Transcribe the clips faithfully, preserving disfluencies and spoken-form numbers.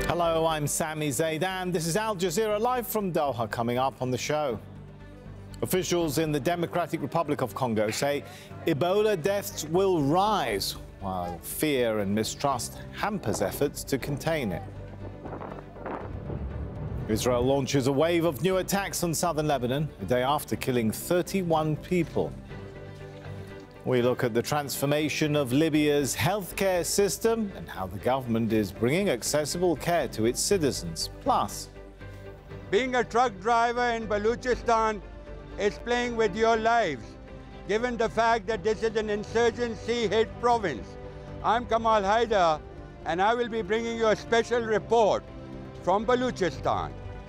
Hello, I'm Sami Zaidan. This is Al Jazeera live from Doha. Coming up on the show, officials in the Democratic Republic of Congo say Ebola deaths will rise, while fear and mistrust hampers efforts to contain it. Israel launches a wave of new attacks on southern Lebanon, a day after killing thirty-one people. We look at the transformation of Libya's healthcare system and how the government is bringing accessible care to its citizens. Plus, being a truck driver in Balochistan is playing with your lives, given the fact that this is an insurgency-hit province. I'm Kamal Haider, and I will be bringing you a special report from Balochistan.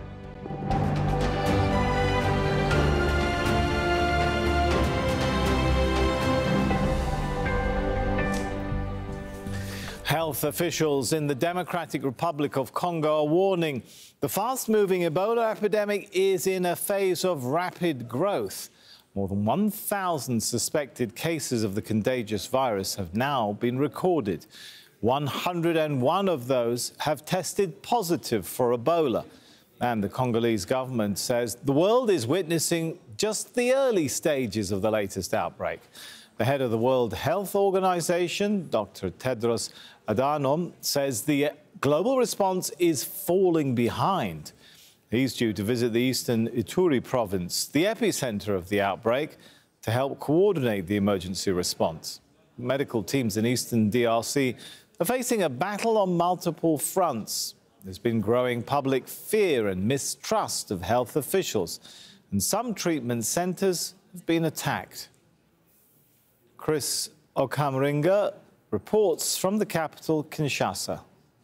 Health officials in the Democratic Republic of Congo are warning the fast-moving Ebola epidemic is in a phase of rapid growth. More than one thousand suspected cases of the contagious virus have now been recorded. one hundred and one of those have tested positive for Ebola. And the Congolese government says the world is witnessing just the early stages of the latest outbreak. The head of the World Health Organization, Doctor Tedros Adhanom, says the global response is falling behind. He's due to visit the eastern Ituri province, the epicenter of the outbreak, to help coordinate the emergency response. Medical teams in eastern D R C are facing a battle on multiple fronts. There's been growing public fear and mistrust of health officials, and some treatment centers have been attacked. Chris Okamringa reports from the capital, Kinshasa.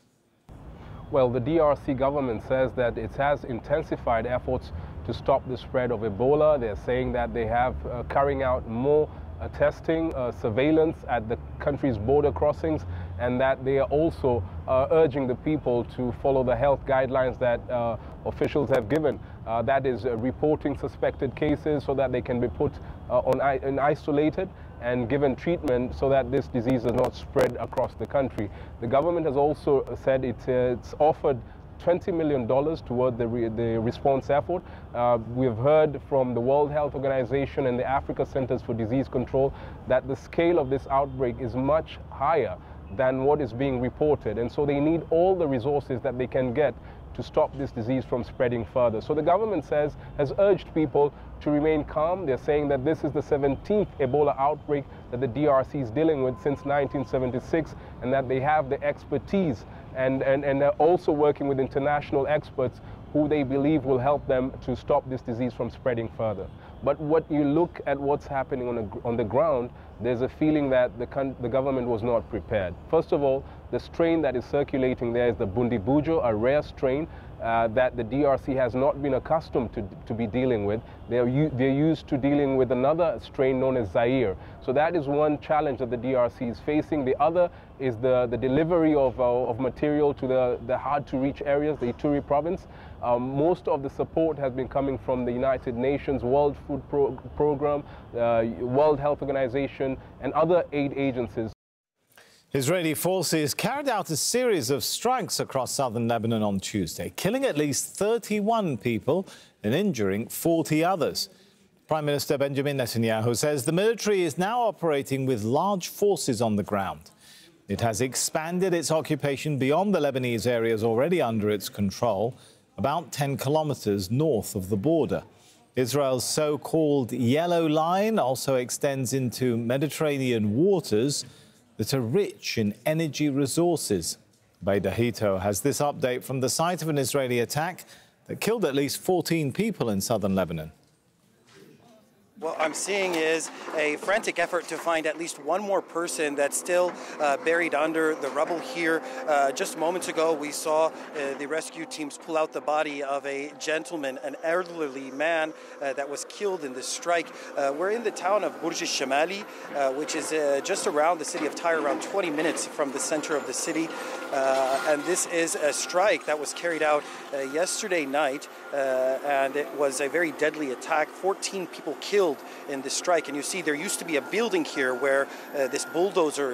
Well, the D R C government says that it has intensified efforts to stop the spread of Ebola. They're saying that they have uh, carrying out more uh, testing, uh, surveillance at the country's border crossings, and that they are also uh, urging the people to follow the health guidelines that uh, officials have given. Uh, that is uh, reporting suspected cases so that they can be put uh, on, on isolated and given treatment so that this disease does not spread across the country. The government has also said it, uh, it's offered twenty million dollars toward the, re the response effort. Uh, we've heard from the World Health Organization and the Africa Centers for Disease Control that the scale of this outbreak is much higher than what is being reported, and so they need all the resources that they can get to stop this disease from spreading further. So the government says, has urged people to remain calm. They're saying that this is the seventeenth Ebola outbreak that the D R C is dealing with since nineteen seventy-six, and that they have the expertise and, and, and they're also working with international experts who they believe will help them to stop this disease from spreading further. But what you look at what's happening on, a, on the ground, there's a feeling that the, the government was not prepared. First of all, the strain that is circulating there is the Bundibujo, a rare strain uh, that the D R C has not been accustomed to, to be dealing with. They're, they're used to dealing with another strain known as Zaire. So that is one challenge that the D R C is facing. The other is the, the delivery of, uh, of material to the, the hard-to-reach areas, the Ituri province. Um, most of the support has been coming from the United Nations, World Food Pro Program, uh, World Health Organization, and other aid agencies. Israeli forces carried out a series of strikes across southern Lebanon on Tuesday, killing at least thirty-one people and injuring forty others. Prime Minister Benjamin Netanyahu says the military is now operating with large forces on the ground. It has expanded its occupation beyond the Lebanese areas already under its control, about ten kilometers north of the border. Israel's so-called Yellow Line also extends into Mediterranean waters that are rich in energy resources. Bader Hito has this update from the site of an Israeli attack that killed at least fourteen people in southern Lebanon. What I'm seeing is a frantic effort to find at least one more person that's still uh, buried under the rubble here. Uh, just moments ago, we saw uh, the rescue teams pull out the body of a gentleman, an elderly man uh, that was killed in this strike. Uh, we're in the town of Burj al-Shamali, uh, which is uh, just around the city of Tyre, around twenty minutes from the center of the city. Uh, and this is a strike that was carried out uh, yesterday night, uh, and it was a very deadly attack. fourteen people killed in this strike, and you see there used to be a building here where uh, this bulldozer